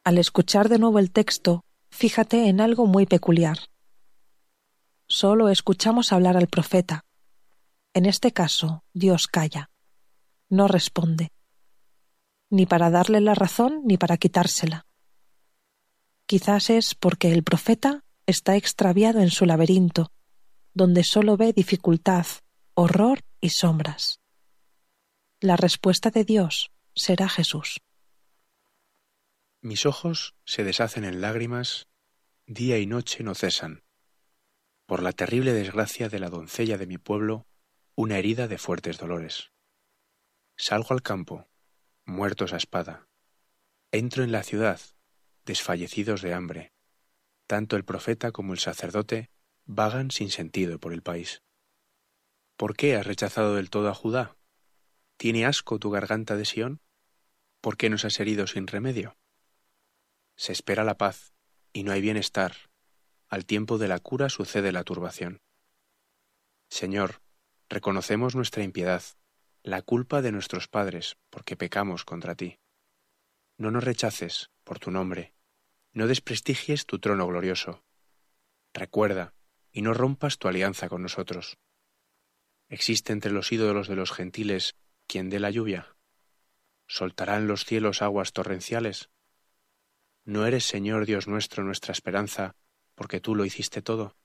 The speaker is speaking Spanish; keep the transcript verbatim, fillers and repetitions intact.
Al escuchar de nuevo el texto, fíjate en algo muy peculiar. Solo escuchamos hablar al profeta. En este caso, Dios calla, no responde, ni para darle la razón ni para quitársela. Quizás es porque el profeta está extraviado en su laberinto, donde solo ve dificultad, horror y sombras. La respuesta de Dios será Jesús. Mis ojos se deshacen en lágrimas, día y noche no cesan. Por la terrible desgracia de la doncella de mi pueblo, una herida de fuertes dolores. Salgo al campo, muertos a espada. Entro en la ciudad, desfallecidos de hambre. Tanto el profeta como el sacerdote vagan sin sentido por el país. ¿Por qué has rechazado del todo a Judá? ¿Tiene asco tu garganta de Sión? ¿Por qué nos has herido sin remedio? Se espera la paz, y no hay bienestar. Al tiempo de la cura sucede la turbación. Señor, reconocemos nuestra impiedad, la culpa de nuestros padres, porque pecamos contra ti. No nos rechaces, por tu nombre, no desprestigies tu trono glorioso. Recuerda, y no rompas tu alianza con nosotros. ¿Existe entre los ídolos de los gentiles quien dé la lluvia? ¿Soltarán los cielos aguas torrenciales? ¿No eres, Señor Dios nuestro, nuestra esperanza, porque tú lo hiciste todo?